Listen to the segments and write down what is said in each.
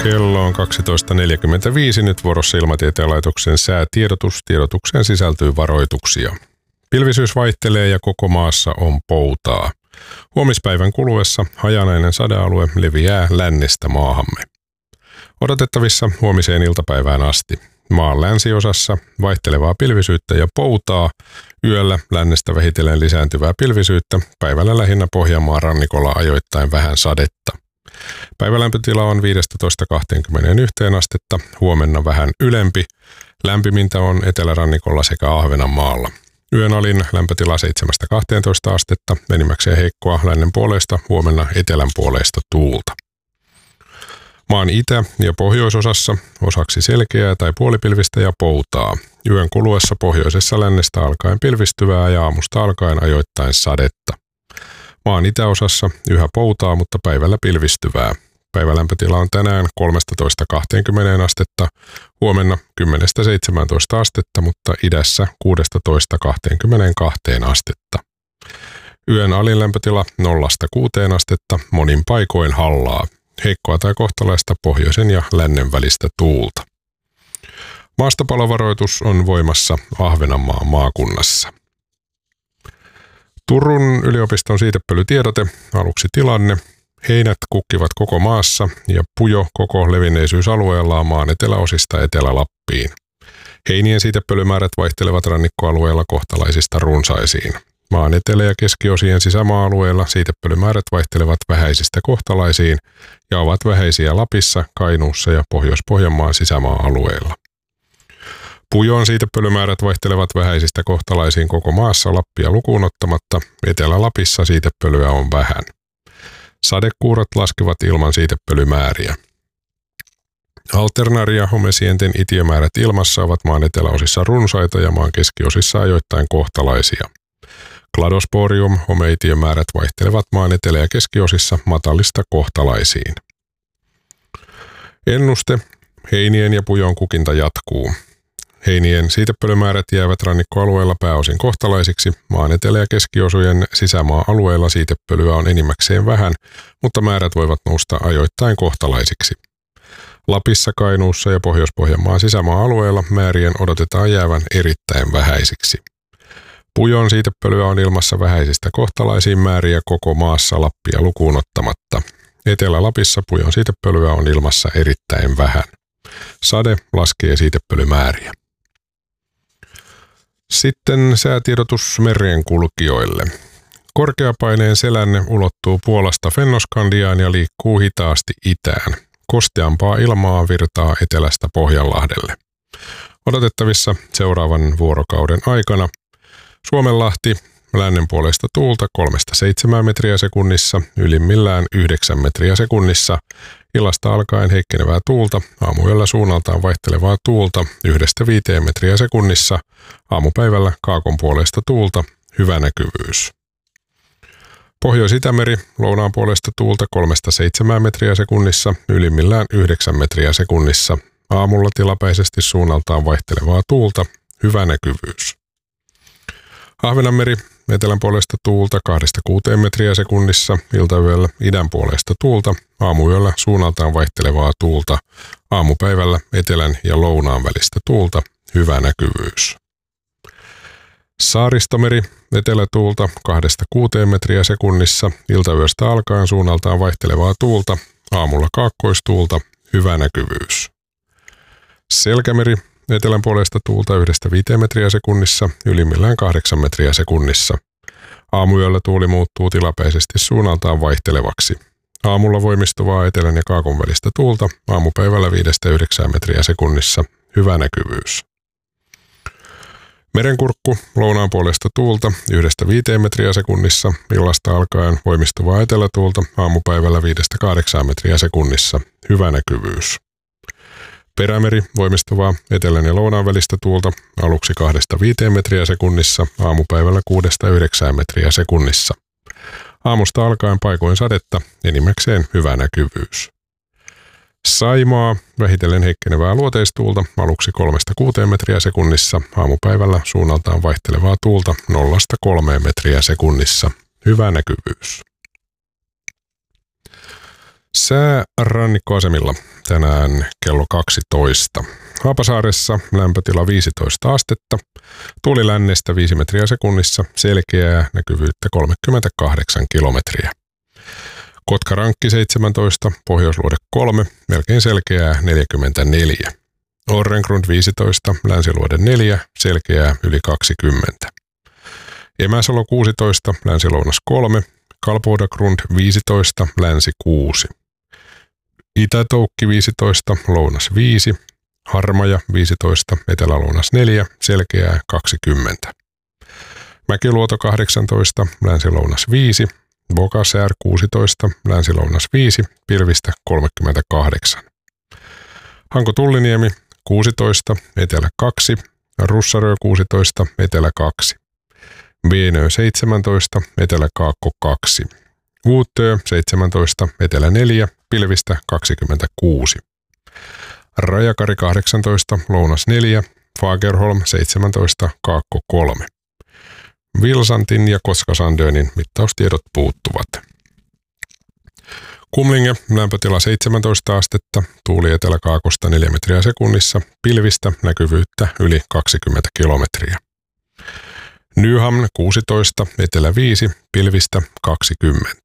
Kello on 12.45, nyt vuorossa Ilmatieteen laitoksen säätiedotus. Tiedotukseen sisältyy varoituksia. Pilvisyys vaihtelee ja koko maassa on poutaa. Huomispäivän kuluessa hajanainen sadealue leviää lännestä maahamme. Odotettavissa huomiseen iltapäivään asti. Maan länsiosassa vaihtelevaa pilvisyyttä ja poutaa, yöllä lännestä vähitellen lisääntyvää pilvisyyttä, päivällä lähinnä Pohjanmaan rannikolla ajoittain vähän sadetta. Päivälämpötila on 15–21 astetta, huomenna vähän ylempi. Lämpimintä on etelärannikolla sekä Ahvenanmaalla. Yön alin lämpötila 7–12 astetta, enimmäkseen heikkoa lännen puoleista, huomenna etelän puoleista tuulta. Maan itä- ja pohjoisosassa osaksi selkeää tai puolipilvistä ja poutaa. Yön kuluessa pohjoisessa lännestä alkaen pilvistyvää ja aamusta alkaen ajoittain sadetta. Maan itäosassa yhä poutaa, mutta päivällä pilvistyvää. Päivälämpötila on tänään 13–20 astetta, huomenna 10–17 astetta, mutta idässä 16–22 astetta. Yön alin lämpötila 0–6 astetta, monin paikoin hallaa. Heikkoa tai kohtalaista pohjoisen ja lännen välistä tuulta. Maastopalovaroitus on voimassa Ahvenanmaan maakunnassa. Turun yliopiston siitepölytiedote, aluksi tilanne. Heinät kukkivat koko maassa ja pujo koko levinneisyysalueellaan maan eteläosista Etelä-Lappiin. Heinien siitepölymäärät vaihtelevat rannikkoalueella kohtalaisista runsaisiin. Maan etelä- ja keskiosien sisämaa-alueilla siitepölymäärät vaihtelevat vähäisistä kohtalaisiin ja ovat vähäisiä Lapissa, Kainuussa ja Pohjois-Pohjanmaan sisämaa-alueilla. Pujon siitepölymäärät vaihtelevat vähäisistä kohtalaisiin koko maassa Lappia lukuun ottamatta, Etelä-Lapissa siitepölyä on vähän. Sadekuurot laskevat ilman siitepölymääriä. Alternaria- ja homesienten itiömäärät ilmassa ovat maan eteläosissa runsaita ja maan keskiosissa ajoittain kohtalaisia. Kladosporium homeitiömäärät vaihtelevat maan etelä- ja keskiosissa matalista kohtalaisiin. Ennuste. Heinien ja pujon kukinta jatkuu. Heinien siitepölymäärät jäävät rannikkoalueella pääosin kohtalaisiksi. Maan etelä- ja keskiosujen sisämaa-alueella siitepölyä on enimmäkseen vähän, mutta määrät voivat nousta ajoittain kohtalaisiksi. Lapissa, Kainuussa ja Pohjois-Pohjanmaan sisämaa-alueella määrien odotetaan jäävän erittäin vähäisiksi. Pujon siitepölyä on ilmassa vähäisistä kohtalaisiin määriä koko maassa Lappia lukuun ottamatta. Etelä-Lapissa pujon siitepölyä on ilmassa erittäin vähän. Sade laskee siitepölymääriä. Sitten säätiedotus merenkulkijoille. Korkeapaineen selänne ulottuu Puolasta Fennoskandiaan ja liikkuu hitaasti itään. Kosteampaa ilmaa virtaa etelästä Pohjanlahdelle. Odotettavissa seuraavan vuorokauden aikana Suomenlahti, lännen puolesta tuulta 3–7 metriä sekunnissa, ylimmillään 9 metriä sekunnissa. Illasta alkaen heikkenevää tuulta, aamuyöllä suunnaltaan vaihtelevaa tuulta 1–5 metriä sekunnissa, aamupäivällä kaakon puolesta tuulta, hyvä näkyvyys. Pohjois-Itämeri, lounaan puolesta tuulta 3–7 metriä sekunnissa, ylimmillään 9 metriä sekunnissa, aamulla tilapäisesti suunnaltaan vaihtelevaa tuulta, hyvä näkyvyys. Ahvenanmeri, etelän puolesta tuulta 2–6 metriä sekunnissa, iltayöllä idän puolesta tuulta, aamuyöllä suunnaltaan vaihtelevaa tuulta, aamupäivällä etelän ja lounaan välistä tuulta, hyvä näkyvyys. Saaristomeri, etelätuulta 2–6 metriä sekunnissa, iltayöstä alkaen suunnaltaan vaihtelevaa tuulta, aamulla kaakkoistuulta, hyvä näkyvyys. Selkämeri, etelän puolesta tuulta 1–5 metriä sekunnissa, ylimmillään 8 metriä sekunnissa. Aamuyöllä tuuli muuttuu tilapäisesti suunnaltaan vaihtelevaksi. Aamulla voimistuvaa etelän ja kaakon välistä tuulta, aamupäivällä 5–9 metriä sekunnissa, hyvä näkyvyys. Merenkurkku, lounaan puolesta tuulta 1–5 metriä sekunnissa, illasta alkaen voimistuvaa etelätuulta, aamupäivällä 5–8 metriä sekunnissa, hyvä näkyvyys. Perämeri, voimistuvaa etelän ja lounaan välistä tuulta, aluksi 2–5 metriä sekunnissa, aamupäivällä 6–9 metriä sekunnissa. Aamusta alkaen paikoin sadetta, enimmäkseen hyvä näkyvyys. Saimaa, vähitellen heikkenevää luoteistuulta, aluksi 3–6 metriä sekunnissa, aamupäivällä suunnaltaan vaihtelevaa tuulta 0–3 metriä sekunnissa, hyvä näkyvyys. Sää rannikkoasemilla tänään kello 12. Haapasaaressa lämpötila 15 astetta, tuuli lännestä 5 metriä sekunnissa, selkeää näkyvyyttä 38 kilometriä. Kotkarankki 17, pohjoisluode 3, melkein selkeää 44. Orrengrund 15, länsiluode 4, selkeää yli 20. Emäsalo 16, länsilounas 3, Kalpodagrund 15, länsi 6. Itä-Toukki 15, lounas 5, Harmaja 15, etelä-lounas 4, selkeää 20. Mäkiluoto 18, länsi-lounas 5, Bogasär 16, länsi-lounas 5, pilvistä 38. Hanko-Tulliniemi 16, etelä 2, Russarö 16, etelä 2. Vienö 17, etelä-kaakko 2. Vuuttö 17, etelä 4, pilvistä 26. Rajakari 18, lounas 4, Fagerholm 17, kaakko 3. Vilsantin ja Koskasandönin mittaustiedot puuttuvat. Kumlinge, lämpötila 17 astetta, tuuli eteläkaakosta 4 metriä sekunnissa, pilvistä näkyvyyttä yli 20 kilometriä. Nyhamn 16, etelä 5, pilvistä 20.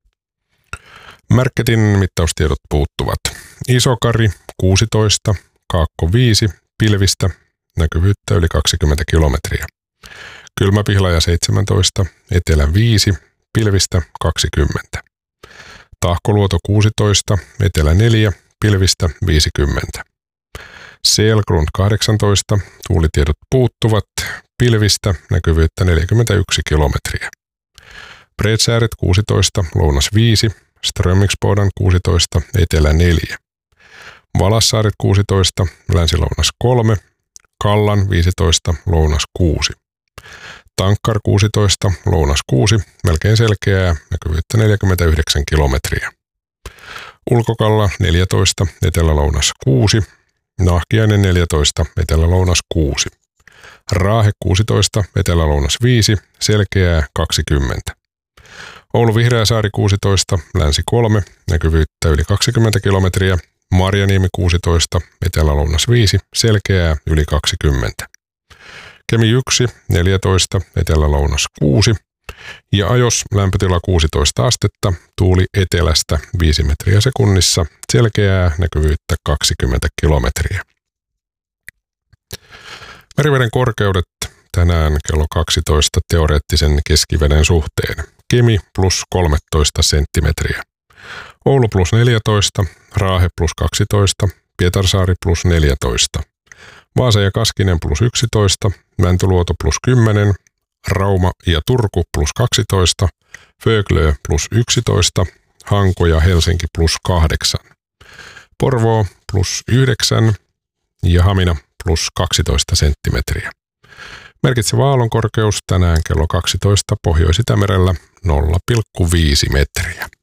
Märketin mittaustiedot puuttuvat. Isokari 16, kaakko 5, pilvistä näkyvyyttä yli 20 kilometriä. Kylmäpihlaja 17, etelä 5, pilvistä 20. Tahkoluoto 16, etelä 4, pilvistä 50. Selgrund 18, tuulitiedot puuttuvat, pilvistä näkyvyyttä 41 kilometriä. Bredsääret 16, lounas 5, Strömmingsbodan 16, etelä 4. Valassaaret 16, länsi-lounas 3, Kallan 15, lounas 6. Tankkar 16, lounas 6, melkein selkeää, näkyvyyttä 49 kilometriä. Ulkokalla 14, etelä-lounas 6, Nahkiainen 14, etelä-lounas 6. Raahe 16, etelä-lounas 5, selkeää 20. Oulu Vihreäsaari 16, länsi 3, näkyvyyttä yli 20 kilometriä. Marjaniemi 16, etelä-lounas 5, selkeää yli 20. Kemi 1, 14, etelä-lounas 6 ja Ajos lämpötila 16 astetta, tuuli etelästä 5 metriä sekunnissa, selkeää näkyvyyttä 20 kilometriä. Meriveden korkeudet tänään kello 12 teoreettisen keskiveden suhteen. Kemi plus 13 senttimetriä. Oulu plus 14, Raahe plus 12, Pietarsaari plus 14. Vaasa ja Kaskinen plus 11, Mäntyluoto plus 10, Rauma ja Turku plus 12, Föglö plus 11, Hanko ja Helsinki plus 8. Porvoo plus 9 ja Hamina plus 12 senttimetriä. Merkitsevä aallonkorkeus tänään kello 12 Pohjois-Itämerellä 0,5 metriä.